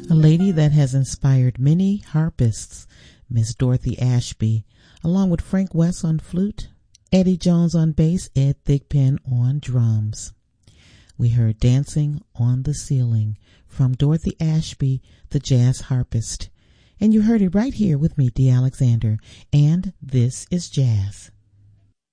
A lady that has inspired many harpists, Miss Dorothy Ashby, along with Frank West on flute, Eddie Jones on bass, Ed Thigpen on drums. We heard Dancing on the Ceiling from Dorothy Ashby, the jazz harpist. And you heard it right here with me, Dee Alexander, and this is Jazz.